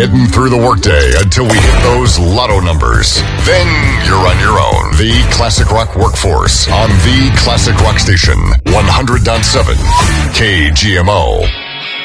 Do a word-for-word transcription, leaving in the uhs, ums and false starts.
getting through the workday until we hit those lotto numbers. Then you're on your own. The Classic Rock Workforce on the Classic Rock Station, one hundred point seven K G M O.